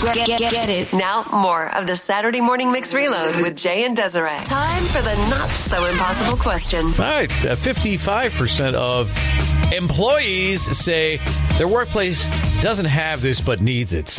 Get it. Now, more of the Saturday Morning Mix Reload with Jay and Desiree. Time for the not-so-impossible question. All right, 55% of employees say their workplace doesn't have this but needs it.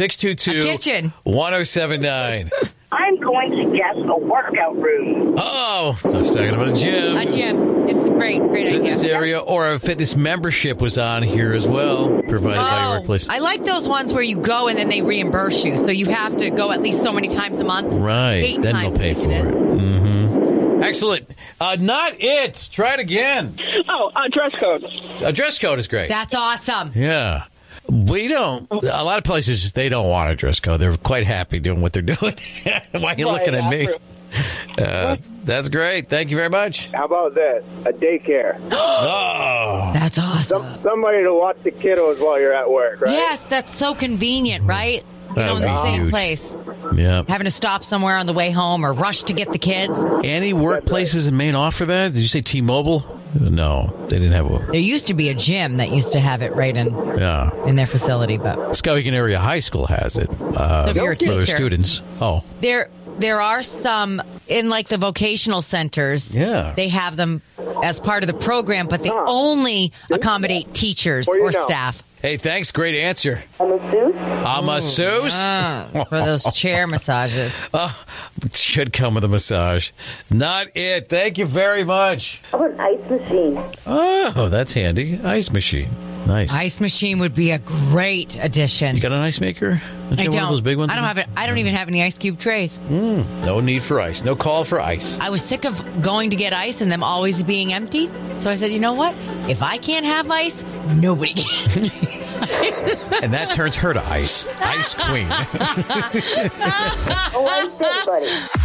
622-1079. I'm going to guess a workout room. Oh, so I was talking about a gym. A gym. It's a great Fitness idea. area or a fitness membership was on here as well, provided by your workplace. I like those ones where you go and then they reimburse you. So you have to go at least so many times a month. Right. 8 Then times they'll pay I think for it is. it. Mm-hmm. Excellent. Not it. Try it again. Dress code. A dress code is great. That's awesome. Yeah. We don't. A lot of places, they don't want a dress code. They're quite happy doing what they're doing. Why are you looking at me? That's great. Thank you very much. How about that? A daycare. Oh. That's awesome. Somebody to watch the kiddos while you're at work, right? Yes, that's so convenient, right? You That know, in would the be same huge. place. Yeah. Having to stop somewhere on the way home or rush to get the kids. Any workplaces in Maine offer that? Did you say T-Mobile? No, they didn't have one. There used to be a gym that used to have it right in their facility, but Skowhegan Area High School has it if you're a for their teacher. students. Oh, there are some in like the vocational centers. Yeah. They have them as part of the program, but they only accommodate teachers Well, you or know. staff. hey, thanks. Great answer. A masseuse? A masseuse? For those chair massages. It should come with a massage. Not it. Thank you very much. How about an ice machine? Oh, that's handy. Ice machine. Nice. Ice machine would be a great addition. You got an ice maker? Don't I you have don't. one of those big ones? I don't have it. I don't even have any ice cube trays. No need for ice. No call for ice. I was sick of going to get ice and them always being empty. So I said, you know what? If I can't have ice, nobody can. And that turns her to ice. Ice queen. Oh, I'm good, buddy.